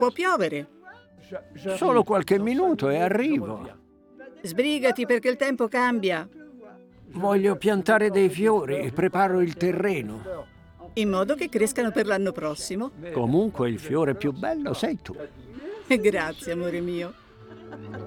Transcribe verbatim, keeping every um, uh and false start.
Può piovere. Solo qualche minuto e arrivo. Sbrigati perché il tempo cambia. Voglio piantare dei fiori e preparo il terreno. In modo che crescano per l'anno prossimo. Comunque il fiore più bello sei tu. Grazie, amore mio.